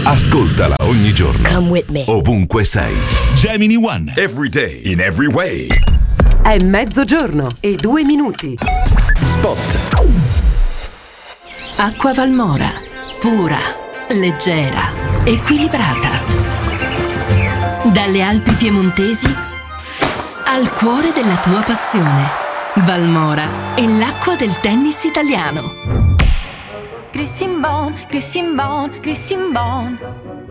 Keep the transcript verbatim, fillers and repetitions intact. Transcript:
Ascoltala ogni giorno. Come with me. Ovunque sei. Gemini One. Every day, in every way. È mezzogiorno e due minuti. Spot. Acqua Valmora. Pura, leggera, equilibrata. Dalle Alpi piemontesi al cuore della tua passione. Valmora è l'acqua del tennis italiano. Christian Bon, Christian Bon, Christian Bon.